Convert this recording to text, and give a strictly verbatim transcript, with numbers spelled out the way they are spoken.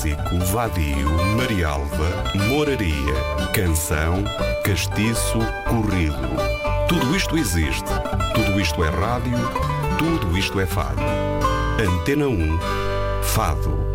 Zico, vadio, marialva, moraria, canção, castiço, corrido. Tudo isto existe, tudo isto é rádio, tudo isto é fado. Antena um, Fado.